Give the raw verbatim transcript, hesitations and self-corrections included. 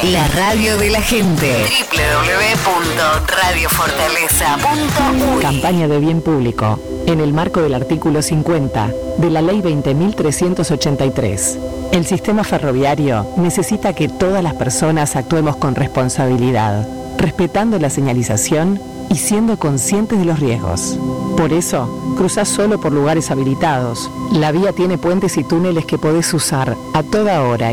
La radio de la gente. doble u doble u doble u punto radio fortaleza punto u y. Campaña de bien público. En el marco del artículo cincuenta de la Ley veinte mil trescientos ochenta y tres. El sistema ferroviario necesita que todas las personas actuemos con responsabilidad, respetando la señalización y siendo conscientes de los riesgos. Por eso, cruzás solo por lugares habilitados. La vía tiene puentes y túneles que podés usar a toda hora